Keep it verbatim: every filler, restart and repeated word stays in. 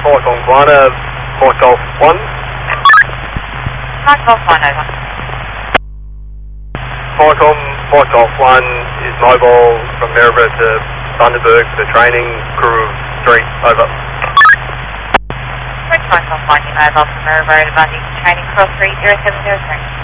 Fort Tonguana, Fort Golf one. Fort Golf one, over. Fort, um, Fort Golf one is mobile from Maryborough to Thunderbird for training, crew of three, over. Fort Golf one, you mobile from Maryborough to Bundy, training cross three zero seven zero three.